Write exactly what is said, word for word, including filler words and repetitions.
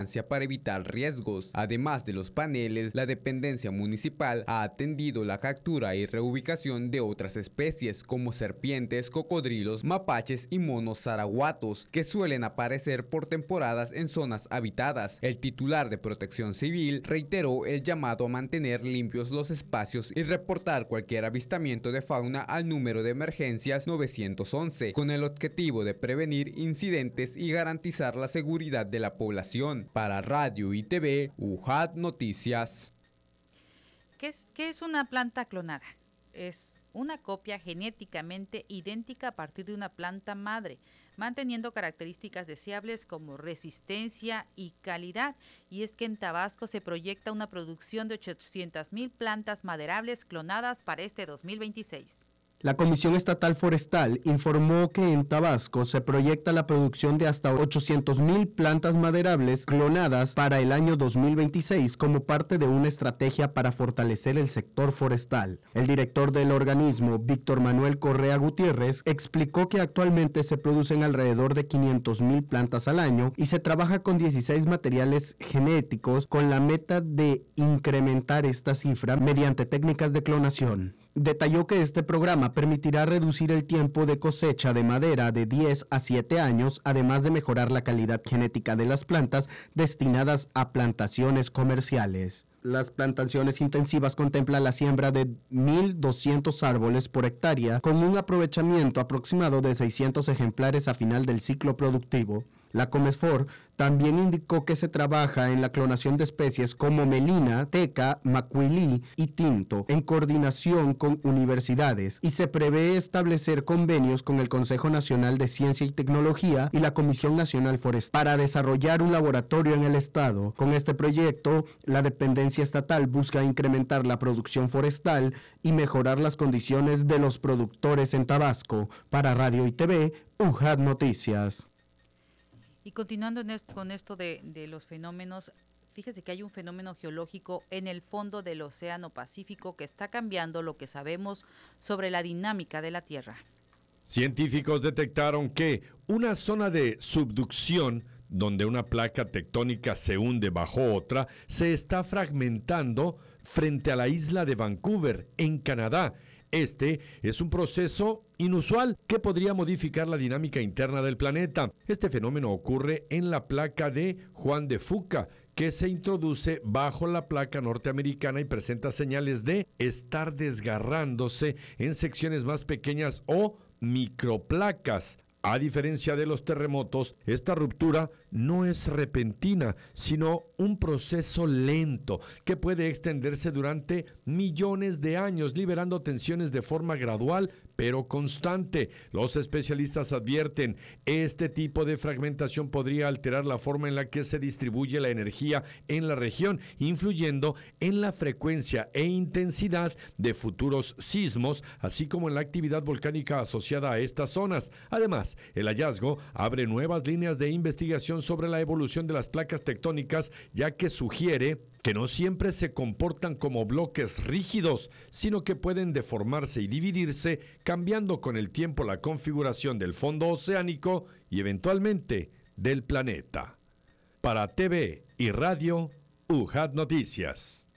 vigilancia para evitar riesgos. Además de los paneles, la dependencia municipal ha atendido la captura y reubicación de otras especies como serpientes, cocodrilos, mapaches y monos zaraguatos, que suelen aparecer por temporadas en zonas habitadas. El titular de Protección Civil reiteró el llamado a mantener limpios los espacios y reportar cualquier avistamiento de fauna al número de emergencias nueve once, con el objetivo de prevenir incidentes y garantizar la seguridad de la población. Para Radio y T V, U J A T Noticias. ¿Qué es, qué es una planta clonada? Es una copia genéticamente idéntica a partir de una planta madre, manteniendo características deseables como resistencia y calidad. Y es que en Tabasco se proyecta una producción de ochocientas mil plantas maderables clonadas para este dos mil veintiséis. La Comisión Estatal Forestal informó que en Tabasco se proyecta la producción de hasta ochocientas mil plantas maderables clonadas para el año dos mil veintiséis como parte de una estrategia para fortalecer el sector forestal. El director del organismo, Víctor Manuel Correa Gutiérrez, explicó que actualmente se producen alrededor de quinientas mil plantas al año y se trabaja con dieciséis materiales genéticos con la meta de incrementar esta cifra mediante técnicas de clonación. Detalló que este programa permitirá reducir el tiempo de cosecha de madera de diez a siete años, además de mejorar la calidad genética de las plantas destinadas a plantaciones comerciales. Las plantaciones intensivas contemplan la siembra de mil doscientos árboles por hectárea, con un aprovechamiento aproximado de seiscientos ejemplares a final del ciclo productivo. La Comesfor también indicó que se trabaja en la clonación de especies como melina, teca, macuilí y tinto, en coordinación con universidades, y se prevé establecer convenios con el Consejo Nacional de Ciencia y Tecnología y la Comisión Nacional Forestal para desarrollar un laboratorio en el estado. Con este proyecto, la dependencia estatal busca incrementar la producción forestal y mejorar las condiciones de los productores en Tabasco. Para Radio y T V, U J A T Noticias. Y continuando en esto, con esto de, de los fenómenos, fíjese que hay un fenómeno geológico en el fondo del Océano Pacífico que está cambiando lo que sabemos sobre la dinámica de la Tierra. Científicos detectaron que una zona de subducción, donde una placa tectónica se hunde bajo otra, se está fragmentando frente a la isla de Vancouver, en Canadá. Este es un proceso inusual que podría modificar la dinámica interna del planeta. Este fenómeno ocurre en la placa de Juan de Fuca, que se introduce bajo la placa norteamericana y presenta señales de estar desgarrándose en secciones más pequeñas o microplacas. A diferencia de los terremotos, esta ruptura no es repentina, sino un proceso lento que puede extenderse durante millones de años, liberando tensiones de forma gradual pero constante. Los especialistas advierten, este tipo de fragmentación podría alterar la forma en la que se distribuye la energía en la región, influyendo en la frecuencia e intensidad de futuros sismos, así como en la actividad volcánica asociada a estas zonas. Además, el hallazgo abre nuevas líneas de investigación sobre la evolución de las placas tectónicas, ya que sugiere que no siempre se comportan como bloques rígidos, sino que pueden deformarse y dividirse, cambiando con el tiempo la configuración del fondo oceánico y eventualmente del planeta. Para T V y Radio, U J A T Noticias.